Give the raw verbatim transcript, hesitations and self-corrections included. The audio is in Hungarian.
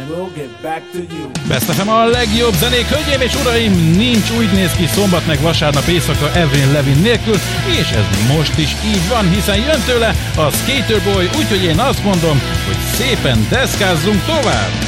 we'll get back to you. Best ef em a legjobb zenék, hölgyeim és uraim, nincs úgy néz ki szombat meg vasárnap éjszaka Avril Lavigne nélkül, és ez most is így van, hiszen jön tőle a Skater Boy, úgyhogy én azt mondom, hogy szépen deszkázzunk tovább!